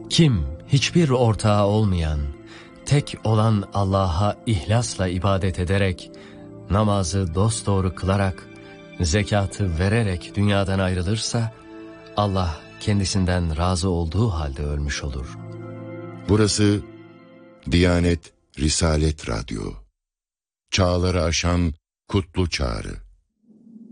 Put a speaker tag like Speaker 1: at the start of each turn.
Speaker 1: Kim hiçbir ortağı olmayan, tek olan Allah'a ihlasla ibadet ederek, namazı dosdoğru kılarak, zekatı vererek dünyadan ayrılırsa, Allah kendisinden razı olduğu halde ölmüş olur.
Speaker 2: Burası Diyanet Risalet Radyo. Çağları aşan kutlu çağrı.